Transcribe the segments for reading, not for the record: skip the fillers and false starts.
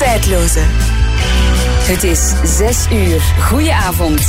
Tijdloze. Het is 6 uur. Goedenavond.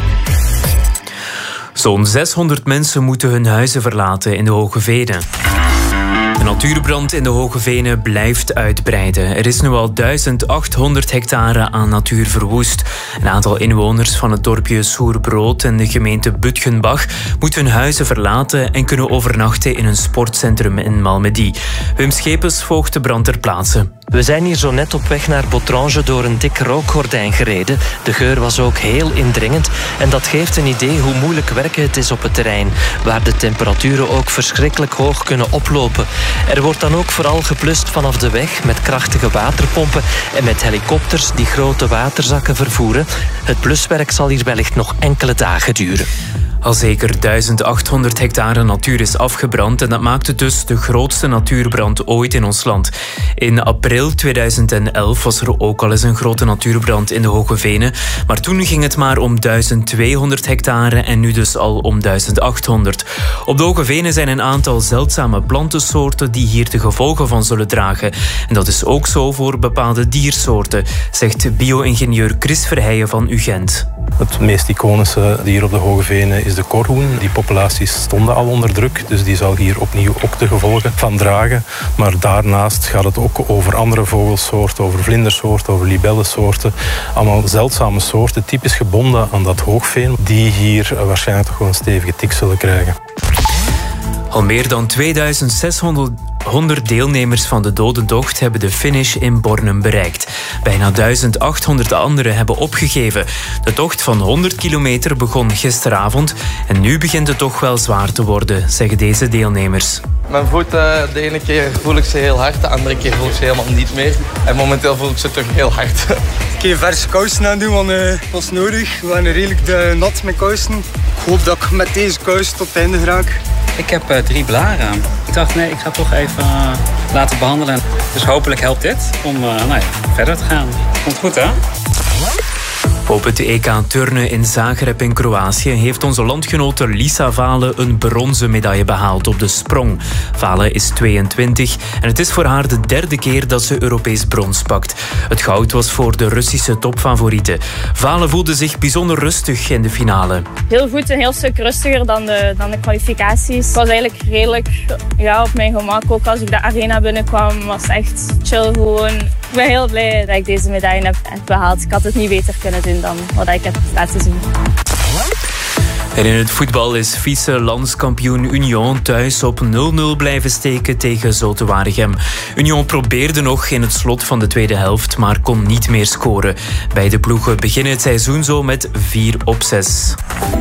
Zo'n 600 mensen moeten hun huizen verlaten in de Hoge Venen. De natuurbrand in de Hoge Venen blijft uitbreiden. Er is nu al 1800 hectare aan natuur verwoest. Een aantal inwoners van het dorpje Soerbrood en de gemeente Butgenbach moeten hun huizen verlaten en kunnen overnachten in een sportcentrum in Malmedy. Wim Schepens volgt de brand ter plaatse. We zijn hier zo net op weg naar Botrange door een dik rookgordijn gereden. De geur was ook heel indringend en dat geeft een idee hoe moeilijk werken het is op het terrein, waar de temperaturen ook verschrikkelijk hoog kunnen oplopen. Er wordt dan ook vooral geblust vanaf de weg met krachtige waterpompen en met helikopters die grote waterzakken vervoeren. Het bluswerk zal hier wellicht nog enkele dagen duren. Al zeker 1800 hectare natuur is afgebrand en dat maakt het dus de grootste natuurbrand ooit in ons land. In april 2011 was er ook al eens een grote natuurbrand in de Hoge Venen, maar toen ging het maar om 1200 hectare en nu dus al om 1800. Op de Hoge Venen zijn een aantal zeldzame plantensoorten die hier de gevolgen van zullen dragen. En dat is ook zo voor bepaalde diersoorten, zegt bio-ingenieur Chris Verheijen van UGent. Het meest iconische dier op de Hoge Venen is de korhoen. Die populaties stonden al onder druk, dus die zal hier opnieuw ook de gevolgen van dragen. Maar daarnaast gaat het ook over andere vogelsoorten, over vlindersoorten, over libellensoorten. Allemaal zeldzame soorten, typisch gebonden aan dat hoogveen, die hier waarschijnlijk toch gewoon een stevige tik zullen krijgen. Al meer dan 2600 deelnemers van de dodentocht hebben de finish in Bornem bereikt. Bijna 1800 anderen hebben opgegeven. De tocht van 100 kilometer begon gisteravond en nu begint het toch wel zwaar te worden, zeggen deze deelnemers. Mijn voeten, de ene keer voel ik ze heel hard, de andere keer voel ik ze helemaal niet meer. En momenteel voel ik ze toch heel hard. Ik heb verse kousen aan doen, want dat was nodig. We waren redelijk nat met kousen. Ik hoop dat ik met deze kousen tot het einde raak. Ik heb 3 blaren. Ik dacht, nee, ik ga toch even laten behandelen. Dus hopelijk helpt dit om verder te gaan. Komt goed, hè? Op het EK turnen in Zagreb in Kroatië heeft onze landgenote Lisa Vale een bronzen medaille behaald op de sprong. Vale is 22 en het is voor haar de 3e keer dat ze Europees brons pakt. Het goud was voor de Russische topfavoriete. Vale voelde zich bijzonder rustig in de finale. Heel goed, een heel stuk rustiger dan de kwalificaties. Het was eigenlijk redelijk op mijn gemak. Ook als ik de arena binnenkwam was het echt chill gewoon. Ik ben heel blij dat ik deze medaille heb behaald. Ik had het niet beter kunnen doen dan wat ik heb laten zien. En in het voetbal is vice-landskampioen Union thuis op 0-0 blijven steken tegen Zulte Waregem. Union probeerde nog in het slot van de tweede helft, maar kon niet meer scoren. Beide ploegen beginnen het seizoen zo met 4-6.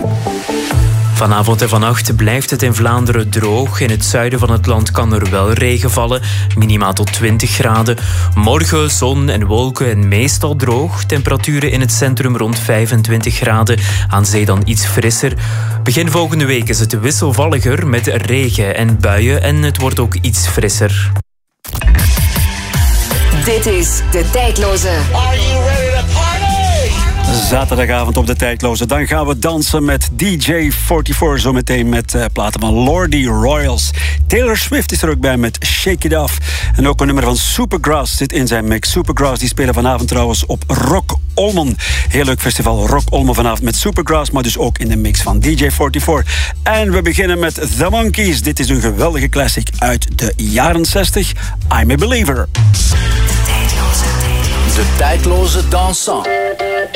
Vanavond en vannacht blijft het in Vlaanderen droog. In het zuiden van het land kan er wel regen vallen, minimaal tot 20 graden. Morgen zon en wolken en meestal droog. Temperaturen in het centrum rond 25 graden. Aan zee dan iets frisser. Begin volgende week is het wisselvalliger met regen en buien en het wordt ook iets frisser. Dit is De Tijdloze. Are you ready to party? Zaterdagavond op De Tijdloze. Dan gaan we dansen met DJ44. Zometeen met platen van Lordy Royals. Taylor Swift is er ook bij met Shake It Off. En ook een nummer van Supergrass zit in zijn mix. Supergrass die spelen vanavond trouwens op Rock Olmen. Heel leuk festival Rock Olmen vanavond met Supergrass. Maar dus ook in de mix van DJ44. En we beginnen met The Monkees. Dit is een geweldige classic uit de jaren 60. I'm a Believer. De Tijdloze. De Tijdloze dansant.